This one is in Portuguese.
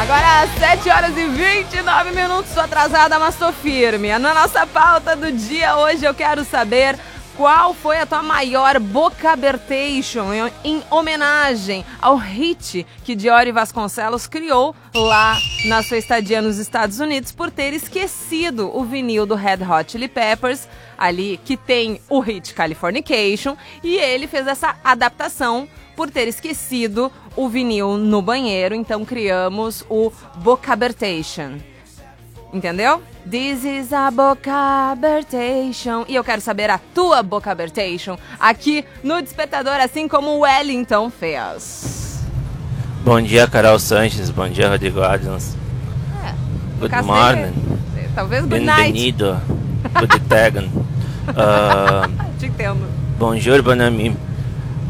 Agora 7 horas e 29 minutos, tô atrasada, mas tô firme. Na nossa pauta do dia hoje eu quero saber qual foi a tua maior bocabertation em homenagem ao hit que Diori Vasconcelos criou lá na sua estadia nos Estados Unidos por ter esquecido o vinil do Red Hot Chili Peppers, ali que tem o hit Californication, e ele fez essa adaptação por ter esquecido o vinil no banheiro, então criamos o Bocabertation. Entendeu? This is a Bocabertation. E eu quero saber a tua Bocabertation aqui no Despertador, assim como o Wellington fez. Bom dia, Carol Sanches. Bom dia, Rodrigo Adams. Good morning. Talvez good night. Bem-vindo. Good tagen. Te entendo. Bonjour, bon ami.